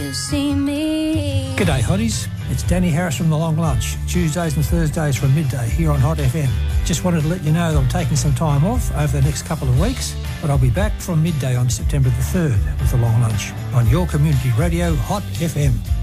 to see me. G'day hotties, it's Danny Harris from The Long Lunch, Tuesdays and Thursdays from midday here on Hot FM. Just wanted to let you know that I'm taking some time off over the next couple of weeks, but I'll be back from midday on September the 3rd with The Long Lunch on your community radio, Hot FM.